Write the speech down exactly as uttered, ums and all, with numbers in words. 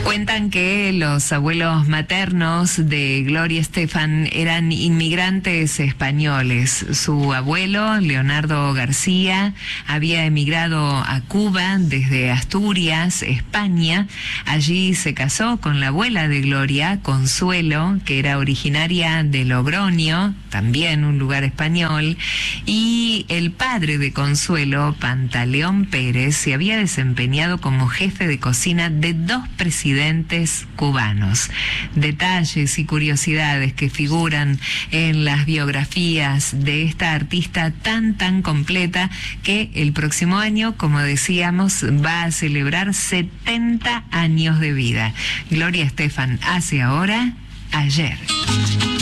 Cuentan que los abuelos maternos de Gloria Estefan eran inmigrantes españoles. Su abuelo, Leonardo García, había emigrado a Cuba desde Asturias, España. Allí se casó con la abuela de Gloria, Consuelo, que era originaria de Logroño, también un lugar español, y el padre de Consuelo, Pantaleón Pérez, se había desempeñado como jefe de cocina de dos presidentes cubanos. Detalles y curiosidades que figuran en las biografías de esta artista tan tan completa que el próximo año, como decíamos, va a celebrar setenta años de vida. Gloria Estefan hace ahora, ayer.